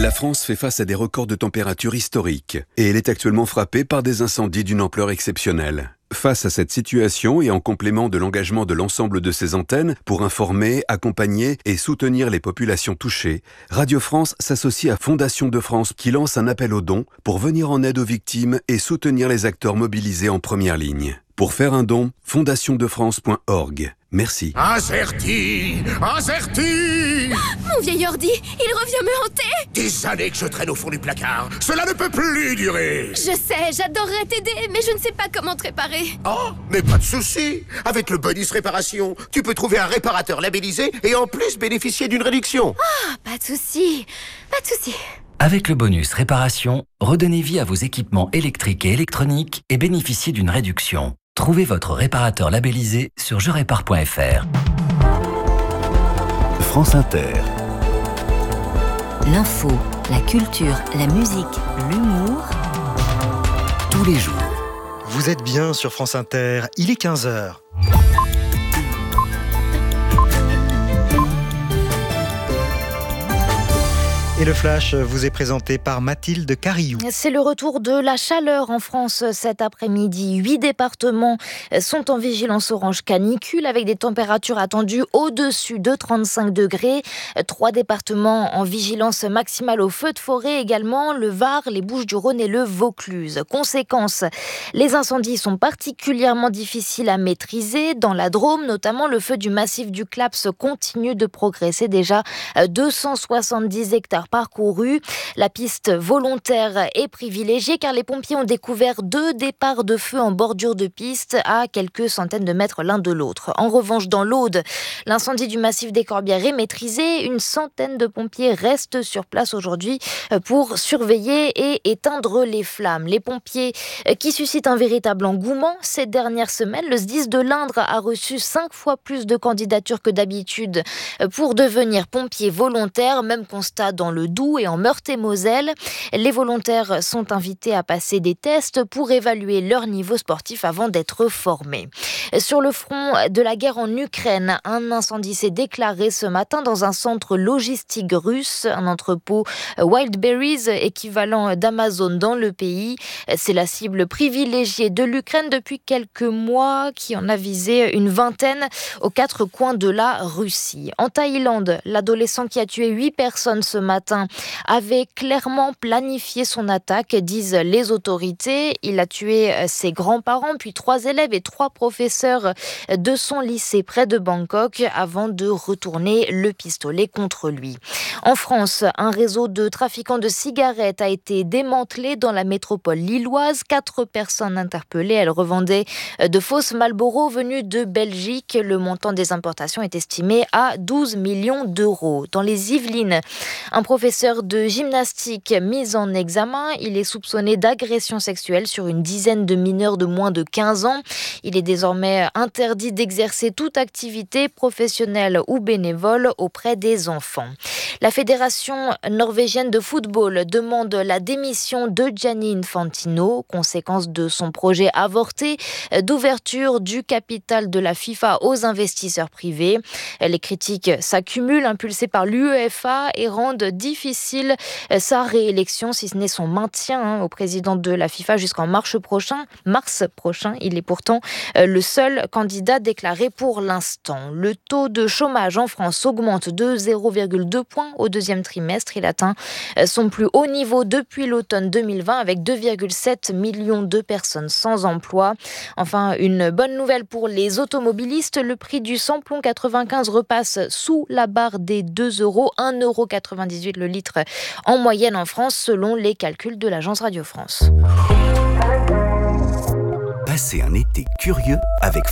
La France fait face à des records de température historiques et elle est actuellement frappée par des incendies d'une ampleur exceptionnelle. Face à cette situation et en complément de l'engagement de l'ensemble de ses antennes pour informer, accompagner et soutenir les populations touchées, Radio France s'associe à Fondation de France qui lance un appel aux dons pour venir en aide aux victimes et soutenir les acteurs mobilisés en première ligne. Pour faire un don, fondationdefrance.org. Merci. Azerty! Mon vieil ordi, il revient me hanter! Des années que je traîne au fond du placard. Cela ne peut plus durer. Je sais, j'adorerais t'aider, mais je ne sais pas comment te réparer. Oh, mais pas de souci. Avec le bonus réparation, tu peux trouver un réparateur labellisé et en plus bénéficier d'une réduction. Ah, pas de souci. Avec le bonus réparation, redonnez vie à vos équipements électriques et électroniques et bénéficiez d'une réduction. Trouvez votre réparateur labellisé sur jerépare.fr. France Inter. L'info, la culture, la musique, l'humour. Tous les jours. Vous êtes bien sur France Inter, il est 15h. Et le Flash vous est présenté par Mathilde Carillou. C'est le retour de la chaleur en France cet après-midi. 8 départements sont en vigilance orange canicule avec des températures attendues au-dessus de 35 degrés. 3 départements en vigilance maximale au feu de forêt également, le Var, les Bouches-du-Rhône et le Vaucluse. Conséquence, les incendies sont particulièrement difficiles à maîtriser. Dans la Drôme, notamment, le feu du massif du Claps continue de progresser. Déjà 270 hectares parcourus. La piste volontaire est privilégiée car les pompiers ont découvert 2 départs de feu en bordure de piste à quelques centaines de mètres l'un de l'autre. En revanche, dans l'Aude, l'incendie du massif des Corbières est maîtrisé. Une centaine de pompiers restent sur place aujourd'hui pour surveiller et éteindre les flammes. Les pompiers qui suscitent un véritable engouement ces dernières semaines. Le SDIS de l'Indre a reçu 5 fois plus de candidatures que d'habitude pour devenir pompier volontaire. Même constat dans le Doubs et en Meurthe-et-Moselle. Les volontaires sont invités à passer des tests pour évaluer leur niveau sportif avant d'être formés. Sur le front de la guerre en Ukraine, un incendie s'est déclaré ce matin dans un centre logistique russe, un entrepôt Wildberries équivalent d'Amazon dans le pays. C'est la cible privilégiée de l'Ukraine depuis quelques mois qui en a visé une vingtaine aux 4 coins de la Russie. En Thaïlande, l'adolescent qui a tué 8 personnes ce matin avait clairement planifié son attaque, disent les autorités. Il a tué ses grands-parents, puis 3 élèves et 3 professeurs de son lycée près de Bangkok avant de retourner le pistolet contre lui. En France, un réseau de trafiquants de cigarettes a été démantelé dans la métropole lilloise. 4 personnes interpellées. Elles revendaient de fausses Marlboro venues de Belgique. Le montant des importations est estimé à 12 millions d'euros. Dans les Yvelines, un professeur de gymnastique mis en examen. Il est soupçonné d'agression sexuelle sur une dizaine de mineurs de moins de 15 ans. Il est désormais interdit d'exercer toute activité professionnelle ou bénévole auprès des enfants. La Fédération norvégienne de football demande la démission de Gianni Infantino, conséquence de son projet avorté d'ouverture du capital de la FIFA aux investisseurs privés. Les critiques s'accumulent, impulsées par l'UEFA et rendent difficile sa réélection, si ce n'est son maintien au président de la FIFA jusqu'en mars prochain. Il est pourtant le seul candidat déclaré pour l'instant. Le taux de chômage en France augmente de 0,2 points au 2e trimestre. Il atteint son plus haut niveau depuis l'automne 2020 avec 2,7 millions de personnes sans emploi. Enfin, une bonne nouvelle pour les automobilistes. Le prix du samplon 95 repasse sous la barre des 2 €, 1,98 € le litre en moyenne en France selon les calculs de l'agence Radio France. Passez un été curieux avec